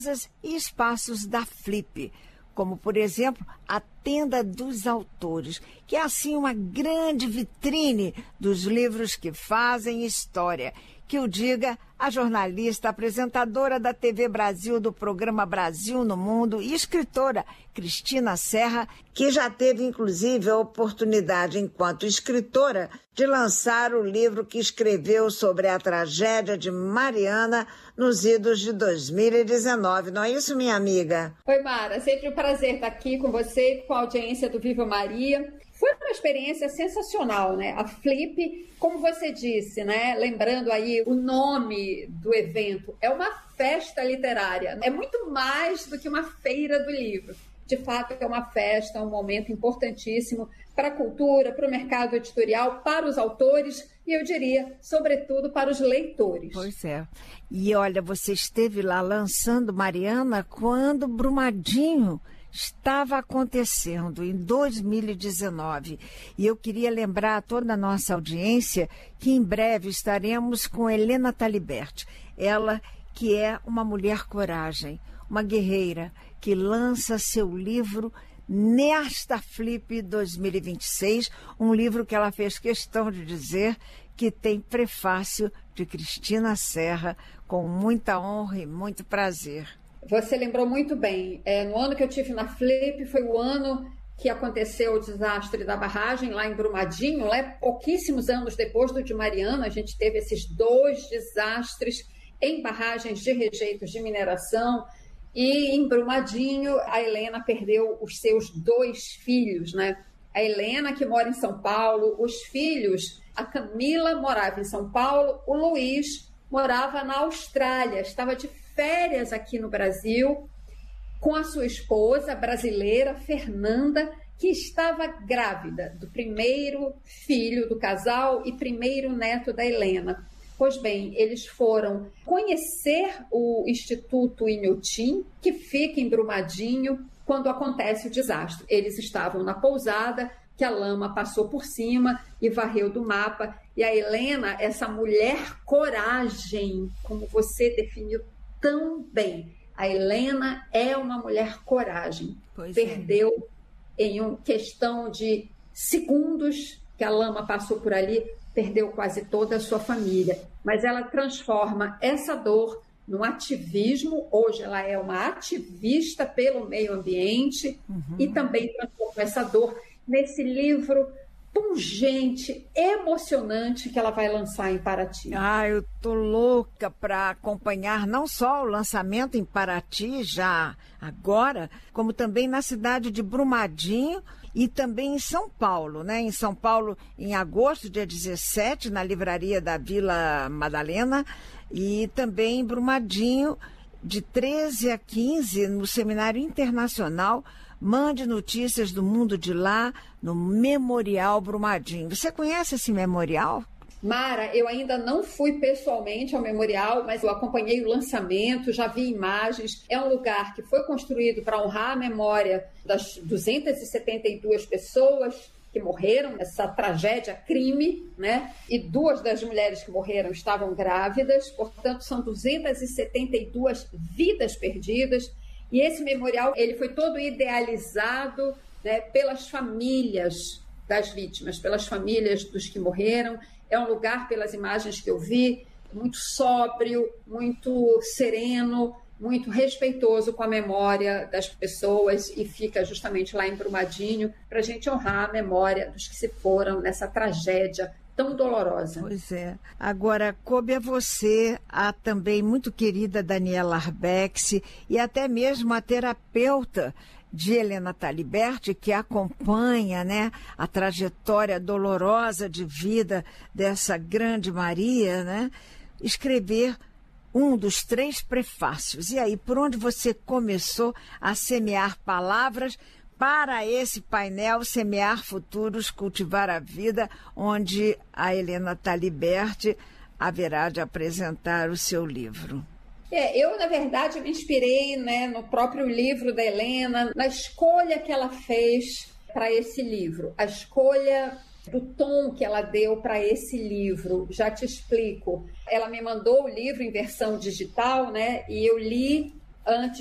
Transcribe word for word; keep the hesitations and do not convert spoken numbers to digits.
e espaços da Flip, como, por exemplo, a Tenda dos Autores, que é assim uma grande vitrine dos livros que fazem história. Que o diga a jornalista, apresentadora da T V Brasil, do programa Brasil no Mundo e escritora Cristina Serra, que já teve, inclusive, a oportunidade, enquanto escritora, de lançar o livro que escreveu sobre a tragédia de Mariana nos idos de dois mil e dezenove. Não é isso, minha amiga? Oi, Mara. Sempre um prazer estar aqui com você e com a audiência do Viva Maria. Foi uma experiência sensacional, né? A Flip, como você disse, né? Lembrando aí o nome do evento, é uma festa literária. É muito mais do que uma feira do livro. De fato, é uma festa, um momento importantíssimo para a cultura, para o mercado editorial, para os autores e, eu diria, sobretudo, para os leitores. Pois é. E olha, você esteve lá lançando Mariana quando Brumadinho estava acontecendo em dois mil e dezenove. E eu queria lembrar a toda a nossa audiência que em breve estaremos com Helena Taliberti. Ela que é uma mulher coragem, uma guerreira, que lança seu livro nesta Flip dois mil e vinte e seis, um livro que ela fez questão de dizer que tem prefácio de Cristina Serra, com muita honra e muito prazer. Você lembrou muito bem. É, no ano que eu tive na Flip, foi o ano que aconteceu o desastre da barragem lá em Brumadinho, né? Pouquíssimos anos depois do de Mariana, a gente teve esses dois desastres em barragens de rejeitos de mineração. E em Brumadinho, a Helena perdeu os seus dois filhos, né? A Helena, que mora em São Paulo, os filhos, a Camila morava em São Paulo, o Luiz morava na Austrália, estava de férias aqui no Brasil com a sua esposa brasileira, Fernanda, que estava grávida do primeiro filho do casal e primeiro neto da Helena. Pois bem, eles foram conhecer o Instituto Inhotim, que fica em Brumadinho, quando acontece o desastre. Eles estavam na pousada, que a lama passou por cima e varreu do mapa. E a Helena, essa mulher coragem, como você definiu tão bem, a Helena é uma mulher coragem. Pois Perdeu é. em uma questão de segundos que a lama passou por ali, perdeu quase toda a sua família. Mas ela transforma essa dor num ativismo. Hoje ela é uma ativista pelo meio ambiente, uhum. e também transforma essa dor nesse livro pungente, emocionante que ela vai lançar em Paraty. Ah, eu tô louca para acompanhar não só o lançamento em Paraty, já agora, como também na cidade de Brumadinho e também em São Paulo, né? Em São Paulo, em agosto, dia dezessete, na livraria da Vila Madalena, e também em Brumadinho, de treze a quinze, no Seminário Internacional Mande Notícias do Mundo de Lá, no Memorial Brumadinho. Você conhece esse memorial? Mara, eu ainda não fui pessoalmente ao memorial, mas eu acompanhei o lançamento, já vi imagens. É um lugar que foi construído para honrar a memória das duzentas e setenta e duas pessoas que morreram nessa tragédia, crime, né? E duas das mulheres que morreram estavam grávidas, portanto são duzentas e setenta e duas vidas perdidas. E esse memorial, ele foi todo idealizado, né, pelas famílias das vítimas, pelas famílias dos que morreram. É um lugar, pelas imagens que eu vi, muito sóbrio, muito sereno, muito respeitoso com a memória das pessoas, e fica justamente lá em Brumadinho para a gente honrar a memória dos que se foram nessa tragédia tão dolorosa. Pois é. Agora, coube a você, a também muito querida Daniela Arbex e até mesmo a terapeuta de Helena Taliberti, que acompanha, né, a trajetória dolorosa de vida dessa grande Maria, né, escrever um dos três prefácios. E aí, por onde você começou a semear palavras para esse painel Semear Futuros, Cultivar a Vida, onde a Helena Taliberti haverá de apresentar o seu livro? É, eu, na verdade, me inspirei, né, no próprio livro da Helena, na escolha que ela fez para esse livro, a escolha do tom que ela deu para esse livro. Já te explico. Ela me mandou o livro em versão digital, né, e eu li antes